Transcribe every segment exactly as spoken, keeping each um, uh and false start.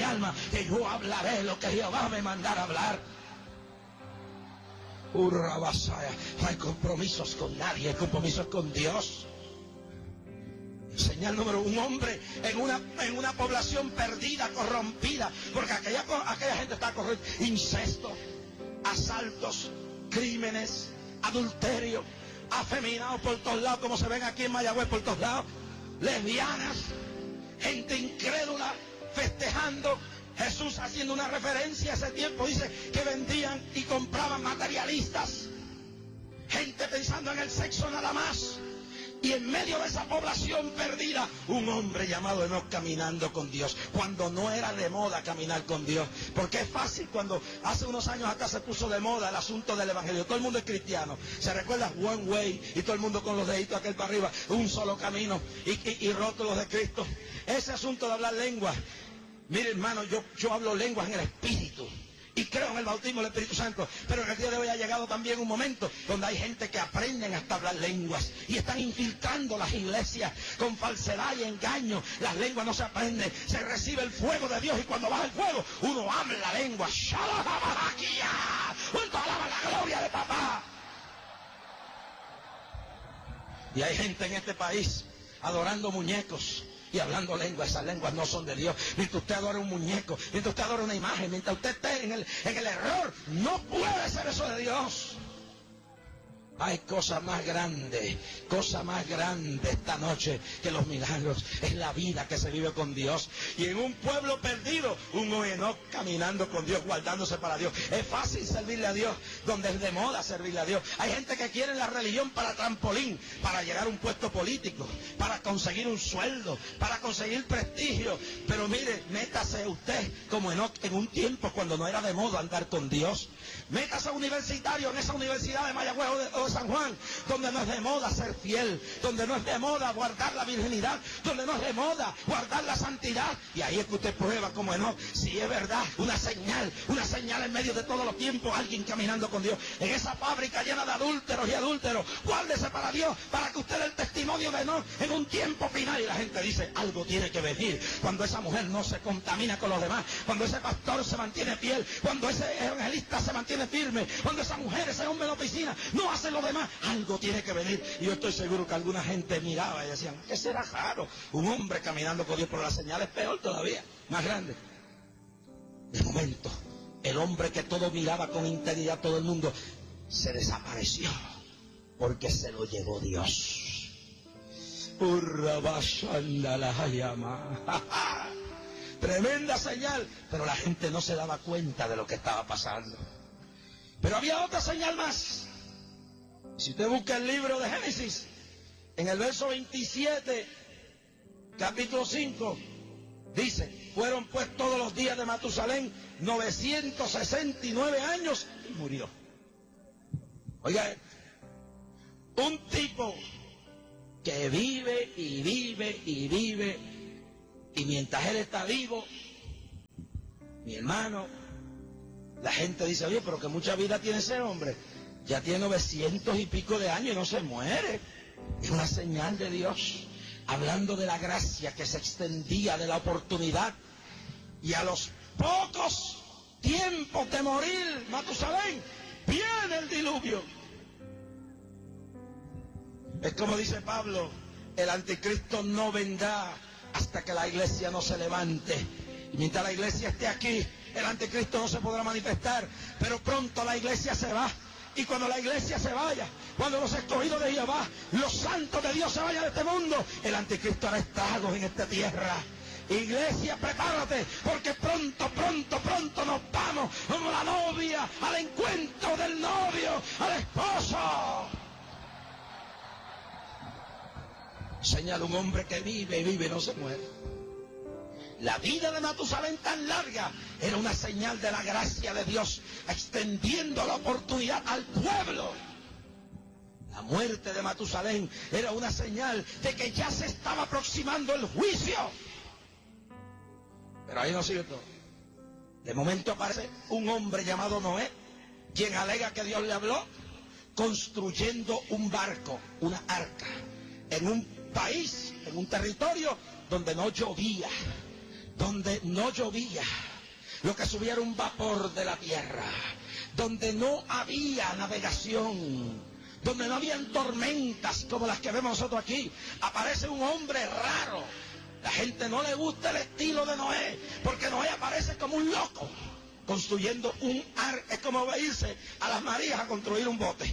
alma que yo hablaré lo que Jehová me mandara hablar. Urrabasaya. No hay compromisos con nadie, hay compromisos con Dios. Señal número un, hombre en una, en una población perdida, corrompida, porque aquella, aquella gente está corrompida. Incesto, asaltos, crímenes, adulterio, afeminados por todos lados, como se ven aquí en Mayagüez por todos lados, lesbianas, gente incrédula, festejando. Jesús haciendo una referencia a ese tiempo, dice que vendían y compraban materialistas, gente pensando en el sexo nada más. Y en medio de esa población perdida, un hombre llamado Enoc caminando con Dios, cuando no era de moda caminar con Dios. Porque es fácil cuando hace unos años acá se puso de moda el asunto del evangelio. Todo el mundo es cristiano. ¿Se recuerda? One way, y todo el mundo con los deditos aquel para arriba, un solo camino, y, y, y rótulos de Cristo. Ese asunto de hablar lenguas. Mire, hermano, yo, yo hablo lenguas en el Espíritu. Y creo en el bautismo del Espíritu Santo. Pero en el día de hoy ha llegado también un momento donde hay gente que aprenden hasta hablar lenguas y están infiltrando las iglesias con falsedad y engaño. Las lenguas no se aprenden, se recibe el fuego de Dios, y cuando baja el fuego uno habla la lengua. Junto alaba la gloria de papá. Y hay gente en este país adorando muñecos y hablando lenguas. Esas lenguas no son de Dios. Mientras usted adora un muñeco, mientras usted adora una imagen, mientras usted esté en el, en el error, no puede ser eso de Dios. Hay cosa más grande, cosa más grande esta noche que los milagros. Es la vida que se vive con Dios. Y en un pueblo perdido, un Enoc caminando con Dios, guardándose para Dios. Es fácil servirle a Dios donde es de moda servirle a Dios. Hay gente que quiere la religión para trampolín, para llegar a un puesto político, para conseguir un sueldo, para conseguir prestigio. Pero mire, métase usted como Enoc en un tiempo cuando no era de moda andar con Dios. Métase universitario en esa universidad de Mayagüez o de, o de San Juan, donde no es de moda ser fiel, donde no es de moda guardar la virginidad, donde no es de moda guardar la santidad. Y ahí es que usted prueba como Enoc, si es verdad, una señal, una señal en medio de todos los tiempos, alguien caminando con Dios. En esa fábrica llena de adúlteros y adúlteros, guárdese para Dios, para que usted dé el testimonio de Enoc en un tiempo final. Y la gente dice, algo tiene que venir cuando esa mujer no se contamina con los demás, cuando ese pastor se mantiene fiel, cuando ese evangelista se mantiene firme, cuando esa mujer, ese hombre en la oficina no hace lo demás, algo tiene que venir. Y yo estoy seguro que alguna gente miraba y decían, ¿qué será raro? Un hombre caminando con Dios, pero la señal es peor todavía, más grande. De momento, el hombre que todo miraba con integridad, todo el mundo, se desapareció, porque se lo llevó Dios. Tremenda señal, pero la gente no se daba cuenta de lo que estaba pasando. Pero había otra señal más. Si usted busca el libro de Génesis, en el verso veintisiete, capítulo cinco, dice, fueron pues todos los días de Matusalén novecientos sesenta y nueve años y murió. Oiga, un tipo que vive y vive y vive, y mientras él está vivo, mi hermano, la gente dice, oye, pero que mucha vida tiene ese hombre. Ya tiene novecientos y pico de años y no se muere. Es una señal de Dios, hablando de la gracia que se extendía, de la oportunidad. Y a los pocos tiempos de morir Matusalén, viene el diluvio. Es como dice Pablo, el anticristo no vendrá hasta que la iglesia no se levante. Y mientras la iglesia esté aquí, el anticristo no se podrá manifestar. Pero pronto la iglesia se va. Y cuando la iglesia se vaya, cuando los escogidos de Jehová, los santos de Dios se vayan de este mundo, el anticristo hará estragos en esta tierra. Iglesia, prepárate, porque pronto, pronto, pronto nos vamos como la novia al encuentro del novio, al esposo. Señala un hombre que vive y vive y no se muere. La vida de Matusalén tan larga era una señal de la gracia de Dios, extendiendo la oportunidad al pueblo. La muerte de Matusalén era una señal de que ya se estaba aproximando el juicio. Pero ahí no sigue todo. De momento aparece un hombre llamado Noé, quien alega que Dios le habló, construyendo un barco, una arca, en un país, en un territorio donde no llovía, donde no llovía, lo que subía era un vapor de la tierra, donde no había navegación, donde no habían tormentas como las que vemos nosotros aquí. Aparece un hombre raro. La gente no le gusta el estilo de Noé, porque Noé aparece como un loco, construyendo un arca. Es como irse a las Marías a construir un bote.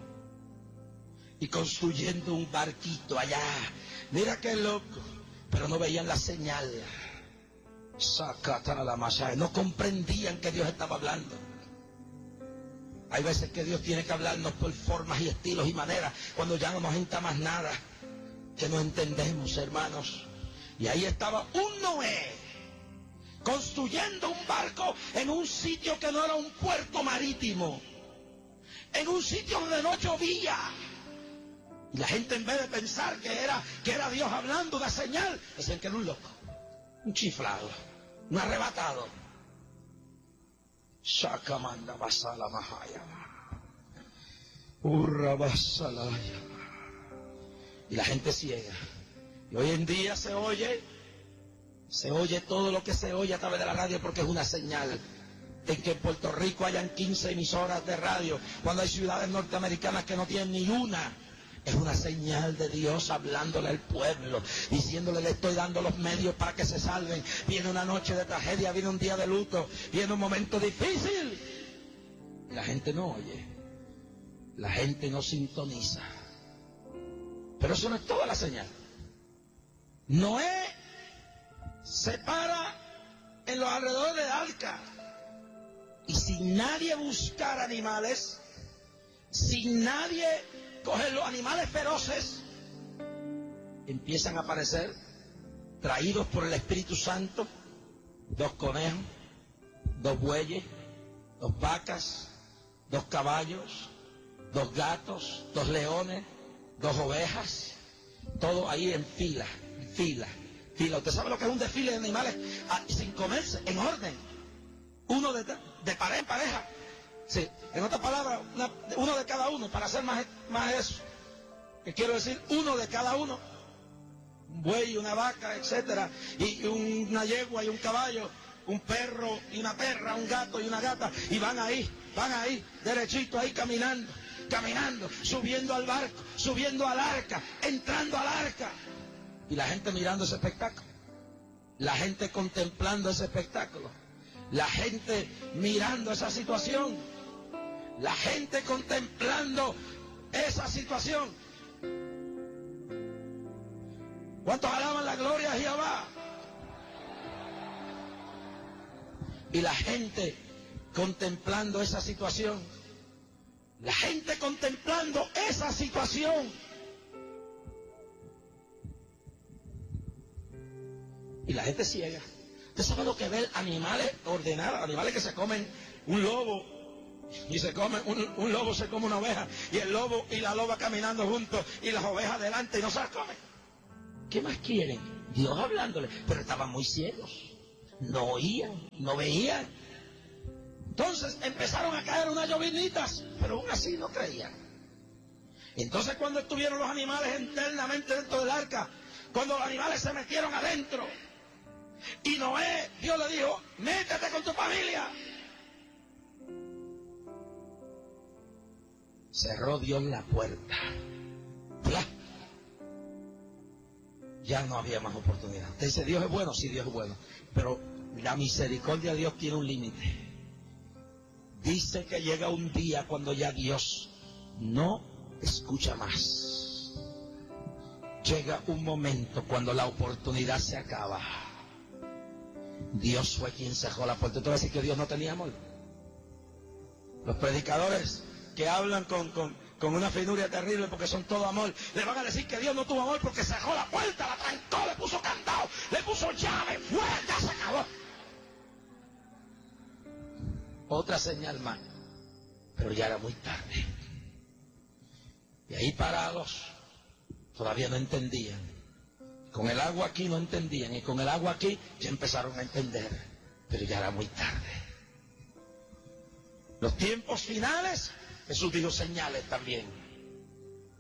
Y construyendo un barquito allá. Mira qué loco. Pero no veían la señal. Sacata la masa. No comprendían que Dios estaba hablando. Hay veces que Dios tiene que hablarnos por formas y estilos y maneras, cuando ya no nos entra más nada, que no entendemos, hermanos. Y ahí estaba un Noé, construyendo un barco en un sitio que no era un puerto marítimo, en un sitio donde no llovía. Y la gente, en vez de pensar que era, que era Dios hablando, una señal, decían que era un loco, un chiflado, un arrebatado. Shakamanda basala mahaya. Urra basalaya. Y la gente ciega. Y hoy en día se oye, se oye todo lo que se oye a través de la radio, porque es una señal de que en Puerto Rico hayan quince emisoras de radio, cuando hay ciudades norteamericanas que no tienen ni una. Es una señal de Dios hablándole al pueblo, diciéndole: le estoy dando los medios para que se salven. Viene una noche de tragedia, viene un día de luto, viene un momento difícil. Y la gente no oye, la gente no sintoniza. Pero eso no es toda la señal. Noé se para en los alrededores del arca, y sin nadie buscar animales, sin nadie coger los animales feroces, empiezan a aparecer, traídos por el Espíritu Santo, dos conejos, dos bueyes, dos vacas, dos caballos, dos gatos, dos leones, dos ovejas, todo ahí en fila, fila, fila. ¿Usted sabe lo que es un desfile de animales ah, sin comerse, en orden? Uno de, de pareja en pareja. Sí, en otras palabras, una, uno de cada uno, para hacer más, más eso. Que quiero decir, uno de cada uno. Un buey, una vaca, etcétera, y, y una yegua y un caballo, un perro y una perra, un gato y una gata, y van ahí, van ahí, derechito ahí caminando, caminando, subiendo al barco, subiendo al arca, entrando al arca. Y la gente mirando ese espectáculo, la gente contemplando ese espectáculo, la gente mirando esa situación, la gente contemplando esa situación. ¿Cuántos alaban la gloria a Jehová? Y la gente contemplando esa situación, la gente contemplando esa situación. Y la gente ciega. ¿Usted sabe lo que ve? Animales ordenados, animales que se comen un lobo, y se comen, un, un lobo se come una oveja, y el lobo y la loba caminando juntos, y las ovejas delante, y no se las comen. ¿Qué más quieren? Dios hablándole, pero estaban muy ciegos, no oían, no veían. Entonces empezaron a caer unas lloviznitas, pero aún así no creían. Entonces, cuando estuvieron los animales internamente dentro del arca, cuando los animales se metieron adentro, y Noé, Dios le dijo: métete con tu familia. Cerró Dios la puerta. ¡Pla! Ya no había más oportunidad. Usted dice: Dios es bueno. Sí, Dios es bueno, pero la misericordia de Dios tiene un límite. Dice que llega un día cuando ya Dios no escucha más. Llega un momento cuando la oportunidad se acaba. Dios fue quien cerró la puerta. ¿Tú vas a decir que Dios no tenía amor? Los predicadores que hablan con, con, con una finuria terrible porque son todo amor, le van a decir que Dios no tuvo amor porque cerró la puerta, la trancó, le puso candado, le puso llave, fuera, ya se acabó. Otra señal más, pero ya era muy tarde. Y ahí parados, todavía no entendían. Con el agua aquí no entendían, y con el agua aquí ya empezaron a entender, pero ya era muy tarde. Los tiempos finales, Jesús dijo señales también.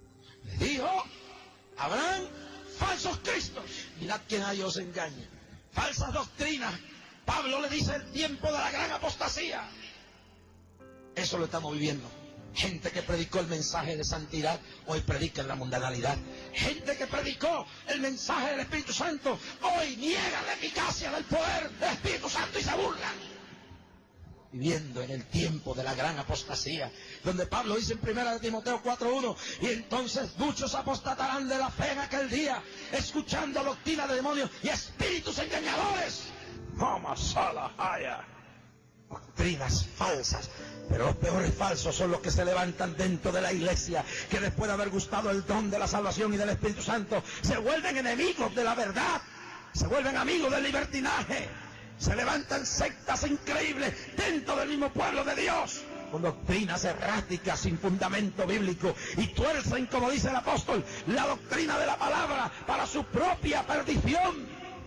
Les dijo: habrán falsos cristos. Mirad que nadie os engañe. falsas doctrinas. Pablo le dice el tiempo de la gran apostasía. Eso lo estamos viviendo. Gente que predicó el mensaje de santidad, hoy predica en la mundanalidad. Gente que predicó el mensaje del Espíritu Santo, hoy niega la eficacia del poder del Espíritu Santo y se burlan. Viviendo en el tiempo de la gran apostasía, donde Pablo dice en primera de Timoteo cuatro uno, y entonces muchos apostatarán de la fe en aquel día, escuchando doctrina de demonios y espíritus engañadores. Doctrinas falsas. Pero los peores falsos son los que se levantan dentro de la iglesia, que después de haber gustado el don de la salvación y del Espíritu Santo, se vuelven enemigos de la verdad, se vuelven amigos del libertinaje, se levantan sectas increíbles dentro del mismo pueblo de Dios, con doctrinas erráticas sin fundamento bíblico, y tuercen, como dice el apóstol, la doctrina de la palabra para su propia perdición.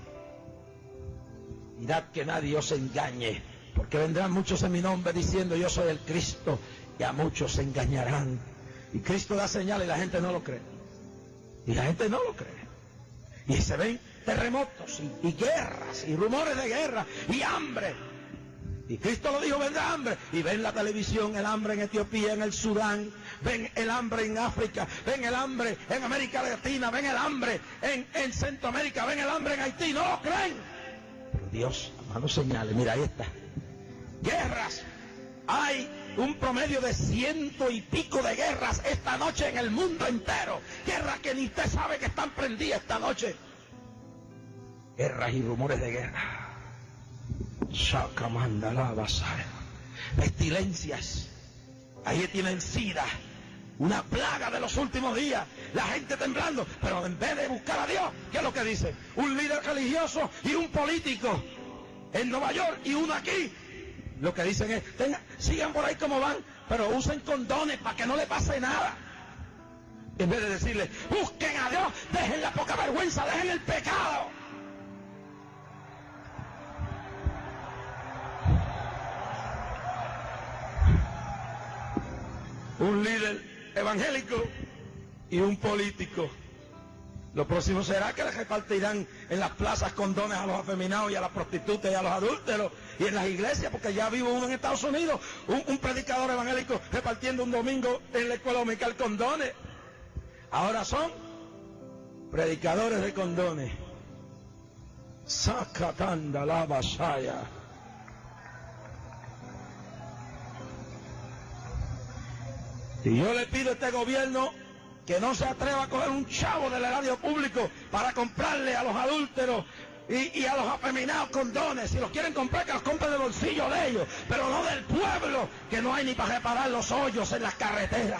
Mirad que nadie os engañe, porque vendrán muchos en mi nombre diciendo yo soy el Cristo, y a muchos se engañarán. Y Cristo da señales y la gente no lo cree. Y la gente no lo cree. Y se ven terremotos y, y guerras y rumores de guerra y hambre. Y Cristo lo dijo, vendrá hambre. Y ven la televisión, el hambre en Etiopía, en el Sudán. Ven el hambre en África. Ven el hambre en América Latina. Ven el hambre en, en Centroamérica. Ven el hambre en Haití. No lo creen. Pero Dios, amado, señales. Mira, ahí está. Guerras. Hay un promedio de ciento y pico de guerras esta noche en el mundo entero. Guerras que ni usted sabe que están prendidas esta noche. Guerras y rumores de guerra. Pestilencias. Ahí tienen SIDA. Una plaga de los últimos días. La gente temblando. Pero en vez de buscar a Dios, ¿qué es lo que dice? Un líder religioso y un político en Nueva York y uno aquí. Lo que dicen es, tengan, sigan por ahí como van, pero usen condones para que no le pase nada. En vez de decirle, busquen a Dios, dejen la poca vergüenza, dejen el pecado. Un líder evangélico y un político. Lo próximo será que les repartirán en las plazas condones a los afeminados y a las prostitutas y a los adúlteros, y en las iglesias, porque ya vivo uno en Estados Unidos, un, un predicador evangélico repartiendo un domingo en la escuela dominical condones. Ahora son predicadores de condones. Sacatanda la basaya. Y yo le pido a este gobierno que no se atreva a coger un chavo del erario público para comprarle a los adúlteros y, y a los afeminados condones. Si los quieren comprar, que los compren del bolsillo de ellos, pero no del pueblo, que no hay ni para reparar los hoyos en las carreteras.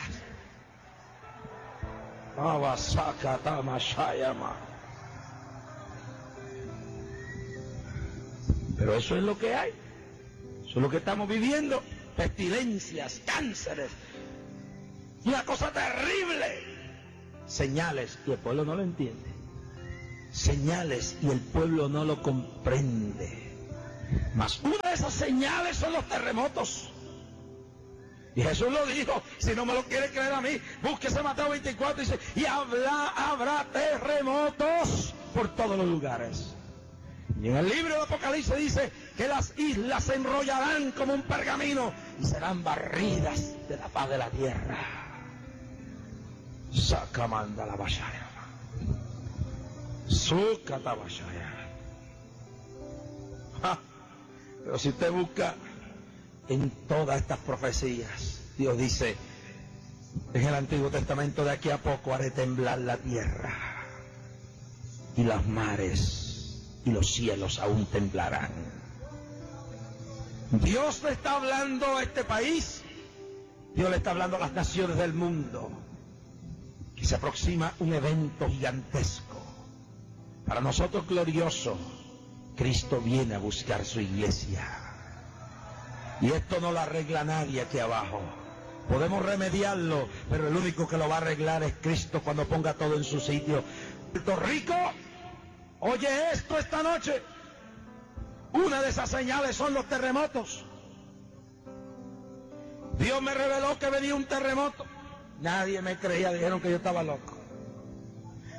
Pero eso es lo que hay. Eso es lo que estamos viviendo. Pestilencias, cánceres. Una cosa terrible. Señales y el pueblo no lo entiende. Señales y el pueblo no lo comprende. Mas una de esas señales son los terremotos. Y Jesús lo dijo. Si no me lo quiere creer a mí, búsquese Mateo veinticuatro y dice, y habrá, habrá terremotos por todos los lugares. Y en el libro de Apocalipsis dice que las islas se enrollarán como un pergamino y serán barridas de la faz de la tierra. Sacamanda la bashaya. Sukata bashaya. Pero si usted busca en todas estas profecías, Dios dice en el Antiguo Testamento, de aquí a poco haré temblar la tierra y los mares y los cielos aún temblarán. Dios le está hablando a este país, Dios le está hablando a las naciones del mundo, que se aproxima un evento gigantesco. Para nosotros glorioso. Cristo viene a buscar su iglesia. Y esto no lo arregla nadie aquí abajo. Podemos remediarlo, pero el único que lo va a arreglar es Cristo cuando ponga todo en su sitio. Puerto Rico, oye esto esta noche. Una de esas señales son los terremotos. Dios me reveló que venía un terremoto. Nadie me creía, dijeron que yo estaba loco.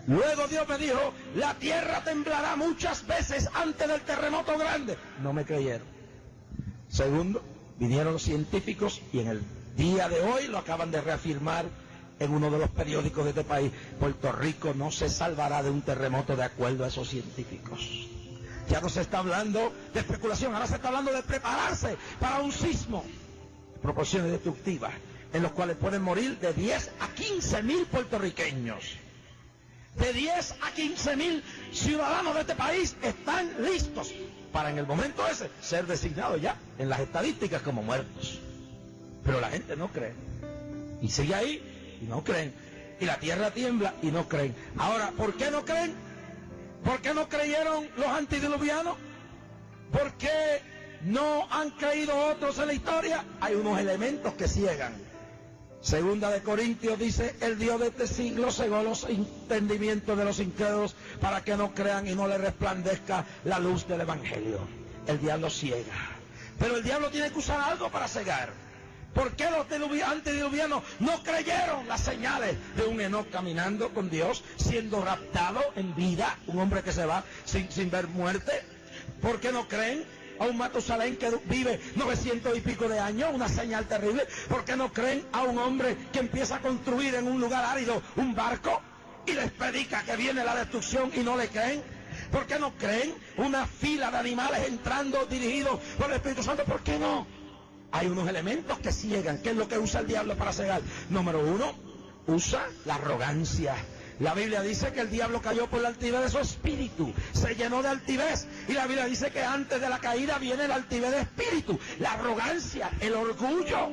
Luego Dios me dijo, la tierra temblará muchas veces antes del terremoto grande. No me creyeron. Segundo, vinieron los científicos y en el día de hoy lo acaban de reafirmar en uno de los periódicos de este país. Puerto Rico no se salvará de un terremoto de acuerdo a esos científicos. Ya no se está hablando de especulación, ahora se está hablando de prepararse para un sismo. Proporciones destructivas en los cuales pueden morir de diez a quince mil puertorriqueños. De diez a quince mil ciudadanos de este país están listos para en el momento ese ser designados ya en las estadísticas como muertos. Pero la gente no cree. Y sigue ahí y no creen. Y la tierra tiembla y no creen. Ahora, ¿por qué no creen? ¿Por qué no creyeron los antediluvianos? ¿Por qué no han creído otros en la historia? Hay unos elementos que ciegan. Segunda de Corintios dice, el Dios de este siglo cegó los entendimientos de los incrédulos para que no crean y no les resplandezca la luz del Evangelio. El diablo ciega. Pero el diablo tiene que usar algo para cegar. ¿Por qué los antediluvianos no creyeron las señales de un Enoc caminando con Dios, siendo raptado en vida, un hombre que se va sin, sin ver muerte? ¿Por qué no creen a un Matusalén que vive novecientos y pico de años, una señal terrible? ¿Por qué no creen a un hombre que empieza a construir en un lugar árido un barco y les predica que viene la destrucción y no le creen? ¿Por qué no creen una fila de animales entrando dirigidos por el Espíritu Santo? ¿Por qué no? Hay unos elementos que ciegan. ¿Qué es lo que usa el diablo para cegar? Número uno, usa la arrogancia. La Biblia dice que el diablo cayó por la altivez de su espíritu, se llenó de altivez. Y la Biblia dice que antes de la caída viene la altivez de espíritu, la arrogancia, el orgullo.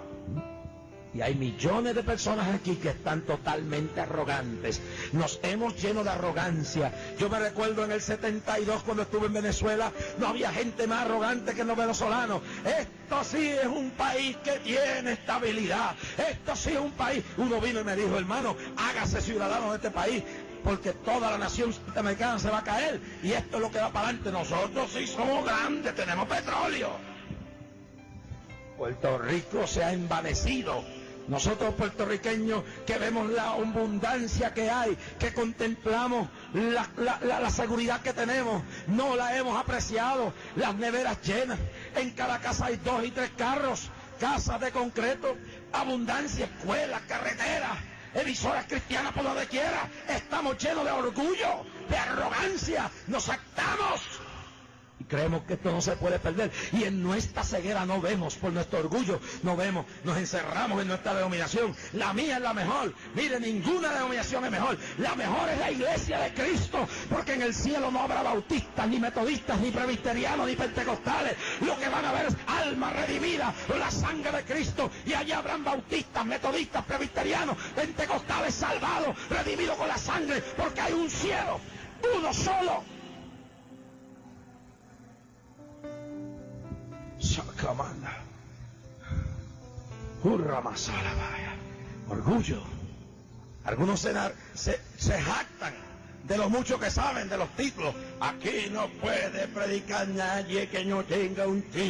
Y hay millones de personas aquí que están totalmente arrogantes. Nos hemos lleno de arrogancia. Yo me recuerdo en el setenta y dos cuando estuve en Venezuela, no había gente más arrogante que los venezolanos. Esto sí es un país que tiene estabilidad. Esto sí es un país. Uno vino y me dijo, hermano, hágase ciudadano de este país, porque toda la nación norteamericana se va a caer. Y esto es lo que va para adelante. Nosotros sí somos grandes, tenemos petróleo. Puerto Rico se ha envanecido. Nosotros puertorriqueños que vemos la abundancia que hay, que contemplamos la, la, la, la seguridad que tenemos, no la hemos apreciado. Las neveras llenas, en cada casa hay dos y tres carros, casas de concreto, abundancia, escuelas, carreteras, emisoras cristianas por donde quiera. Estamos llenos de orgullo, de arrogancia, nos actamos. Y creemos que esto no se puede perder. Y en nuestra ceguera no vemos, por nuestro orgullo no vemos, nos encerramos en nuestra denominación. La mía es la mejor. Mire, ninguna denominación es mejor. La mejor es la iglesia de Cristo, porque en el cielo no habrá bautistas, ni metodistas, ni presbiterianos, ni pentecostales. Lo que van a ver es alma redimida por la sangre de Cristo. Y allá habrán bautistas, metodistas, presbiterianos, pentecostales salvados, redimidos con la sangre, porque hay un cielo, uno solo. Sacamanda. Hurra masala vaya. Orgullo. Algunos se, se, se jactan de lo mucho que saben, de los títulos. Aquí no puede predicar nadie que no tenga un título.